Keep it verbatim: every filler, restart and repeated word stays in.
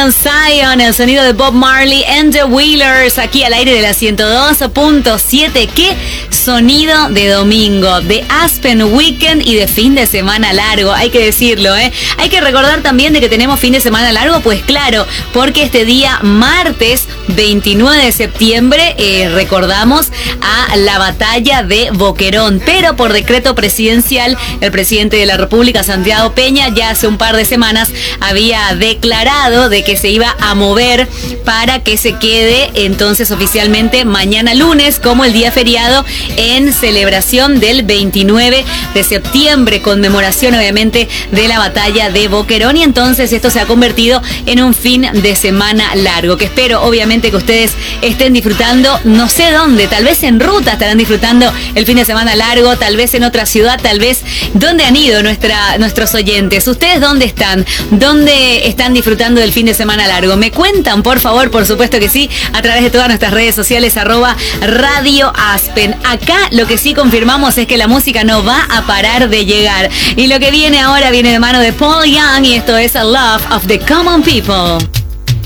Mount Zion, el sonido de Bob Marley and the Wailers, aquí al aire de la ciento dos punto siete. ¡Qué sonido de domingo, de Aspen Weekend y de fin de semana largo! Hay que decirlo, ¿eh? Hay que recordar también de que tenemos fin de semana largo, pues claro, porque este día martes veintinueve de septiembre eh, recordamos a la batalla de Boquerón, pero por decreto presidencial, el presidente de la República, Santiago Peña, ya hace un par de semanas había declarado de que se iba a mover para que se quede entonces oficialmente mañana lunes como el día feriado en celebración del veintinueve de septiembre, conmemoración obviamente de la batalla de Boquerón, y entonces esto se ha convertido en un fin de semana largo que espero obviamente que ustedes estén disfrutando, no sé dónde, tal vez en ruta estarán disfrutando el fin de semana largo, tal vez en otra ciudad, tal vez dónde han ido nuestra, nuestros oyentes. ¿Ustedes dónde están? ¿Dónde están disfrutando del fin de semana largo? Me cuentan, por favor, por supuesto que sí, a través de todas nuestras redes sociales, arroba Radio Aspen. Acá lo que sí confirmamos es que la música no va a parar de llegar. Y lo que viene ahora viene de mano de Paul Young y esto es A Love of the Common People.